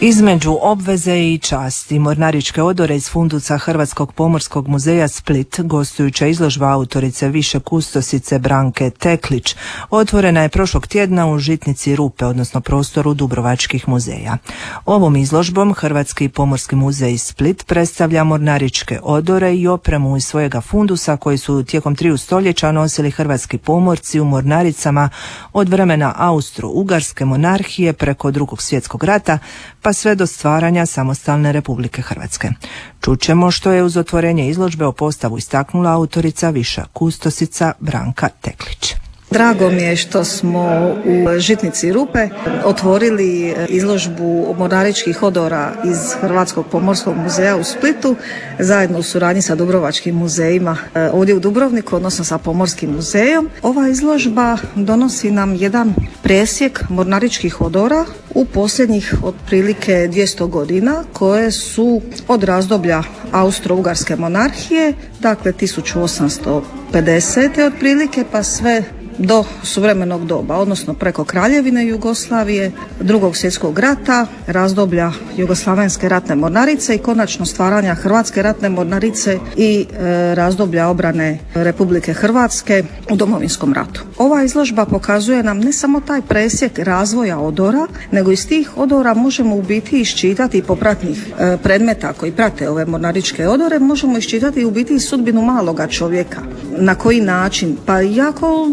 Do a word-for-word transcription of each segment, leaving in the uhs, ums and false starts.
Između obveze i časti mornaričke odore iz fundusa Hrvatskog pomorskog muzeja Split gostujuća izložba autorice više kustosice Branke Teklić otvorena je prošlog tjedna u Žitnici Rupe, odnosno prostoru Dubrovačkih muzeja. Ovom izložbom Hrvatski pomorski muzej Split predstavlja mornaričke odore i opremu iz svojega fundusa koji su tijekom triju stoljeća nosili hrvatski pomorci u mornaricama od vremena Austro-Ugarske monarhije preko Drugog svjetskog rata pa sve do stvaranja samostalne Republike Hrvatske. Čućemo što je uz otvorenje izložbe o postavu istaknula autorica viša kustosica Branka Teklić. Drago mi je što smo u Žitnici Rupe otvorili izložbu mornaričkih odora iz Hrvatskog pomorskog muzeja u Splitu zajedno u suradnji sa Dubrovačkim muzejima ovdje u Dubrovniku, odnosno sa Pomorskim muzejom. Ova izložba donosi nam jedan presjek mornaričkih odora u posljednjih otprilike dvjesto godina koje su od razdoblja Austro-Ugarske monarhije, dakle tisuću osamsto pedesete otprilike pa sve do suvremenog doba, odnosno preko Kraljevine Jugoslavije, Drugog svjetskog rata, razdoblja Jugoslavenske ratne mornarice i konačno stvaranja Hrvatske ratne mornarice i e, razdoblja obrane Republike Hrvatske u Domovinskom ratu. Ova izložba pokazuje nam ne samo taj presjek razvoja odora, nego iz tih odora možemo u biti iščitati i popratnih e, predmeta koji prate ove mornaričke odore, možemo iščitati u biti sudbinu maloga čovjeka. Na koji način? Pa jako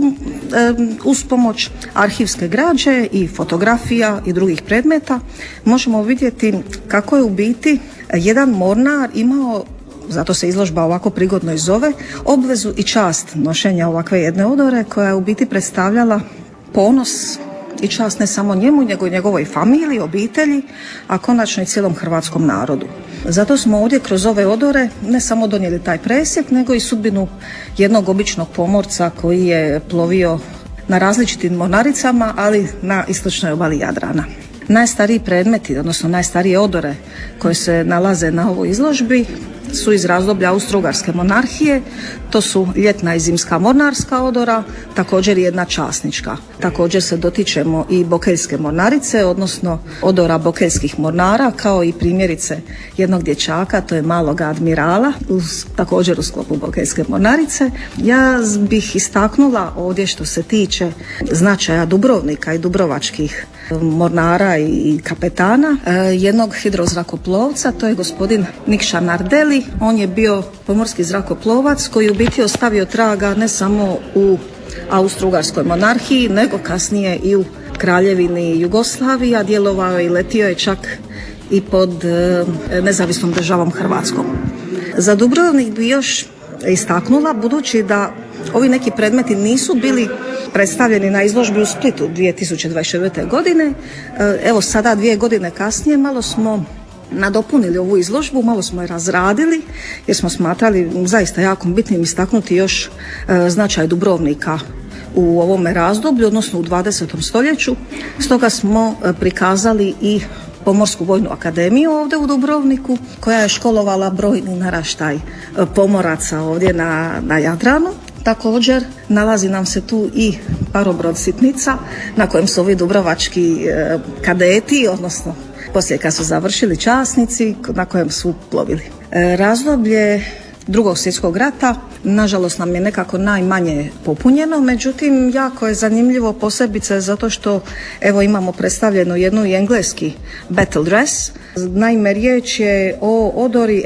uz pomoć arhivske građe i fotografija i drugih predmeta možemo vidjeti kako je u biti jedan mornar imao, zato se izložba ovako prigodno i zove, obvezu i čast nošenja ovakve jedne odore koja je u biti predstavljala ponos i čast ne samo njemu, nego i njegovoj familiji, obitelji, a konačno i cijelom hrvatskom narodu. Zato smo ovdje kroz ove odore ne samo donijeli taj presjek, nego i sudbinu jednog običnog pomorca koji je plovio na različitim mornaricama, ali na istočnoj obali Jadrana. Najstariji predmeti, odnosno najstarije odore koje se nalaze na ovoj izložbi su iz razdoblja Austro-Ugarske monarhije. To su ljetna i zimska mornarska odora, također i jedna časnička. Također se dotičemo i bokeljske mornarice, odnosno odora bokeljskih mornara, kao i primjerice jednog dječaka, to je maloga admirala, uz, također u sklopu bokeljske mornarice. Ja bih istaknula ovdje što se tiče značaja Dubrovnika i dubrovačkih mornara i kapetana, jednog hidrozrakoplovca, to je gospodin Nikša Nardeli. On je bio pomorski zrakoplovac koji u biti ostavio traga ne samo u Austro-Ugarskoj monarhiji, nego kasnije i u Kraljevini Jugoslaviji, a djelovao je i letio je čak i pod nezavisnom državom Hrvatskom. Za Dubrovnik bi još istaknula, budući da ovi neki predmeti nisu bili predstavljeni na izložbi u Splitu dvije tisuće dvadeset četvrte. godine. Evo sada dvije godine kasnije malo smo nadopunili ovu izložbu, malo smo je razradili jer smo smatrali zaista jako bitnim istaknuti još značaj Dubrovnika u ovome razdoblju, odnosno u dvadesetom stoljeću. Stoga smo prikazali i Pomorsku vojnu akademiju ovdje u Dubrovniku koja je školovala brojni naraštaj pomoraca ovdje na, na Jadranu. Također nalazi nam se tu i parobrod Sitnica na kojem su ovi dubrovački e, kadeti, odnosno poslije kad su završili časnici, na kojem su plovili. E, razdoblje Drugog svjetskog rata nažalost nam je nekako najmanje popunjeno, međutim jako je zanimljivo posebice zato što evo imamo predstavljenu jednu i engleski battle dress. Naime, riječ je o odori